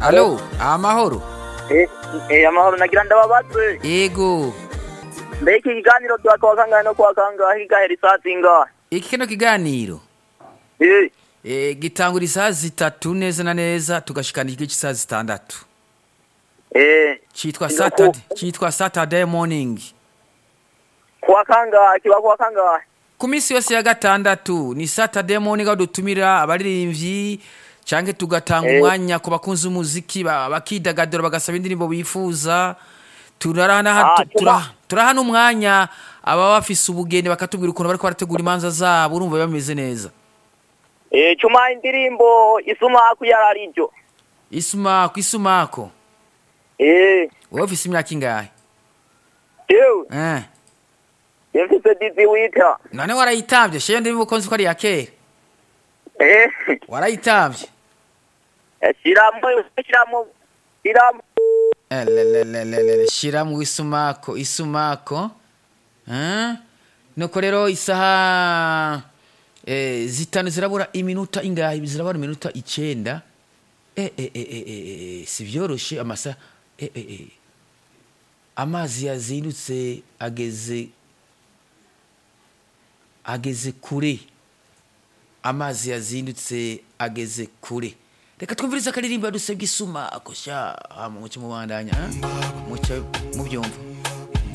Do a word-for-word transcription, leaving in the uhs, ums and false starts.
Alo, amahoro. Eh, eh amahoro nagira ndababaze. Yego. Mbeki ikiganiro twakwa kangahe no kwa kangahe gahera saa zingahe? Iki kino kiganiro. Eh, Eh gitangura isaha zitatu neza na neza tugashikana igice isaha zitandatu. eh Citwa Saturday, citwa Saturday morning. kwa kangahe kiba kwa kangahe? Ku minsi yose ya gatandatu ni Saturday morning aho dutumira abaririmbyi canke tugatanga Eh. umwanya ku bakunzi umuziki bakidagadura bagasaba indirimbo bifuza. Turarana Ah, ha- tuma- tura turahana umwanya aba bafise ubugeni bakatubwira ukuntu bariko barategura imanza zabo urumva bameze neza. Eh cuma indirimbo isuma kuyararijo. Isumako isumako Eh, wowe ufise imyaka ingahe? yewe Eh yemfise dizi wita. none warayitavye sheyo ndimo konzi ko ari ya kera Eh, warayitavye shiramo shiramo shiramo. elelelelele shiramwe isumako isumako eh nuko rero isaha eh zitanu zirabura iminota ingahe zirabura iminota icenda eh eh eh eh, eh sivyoroshe amasa eh eh eh amazi yazindutse ageze ageze kure amazi yazindutse ageze kure reka twumvirize akaririmba dusebye isuma akosha mu cyo mubandanya mucyo mubyumva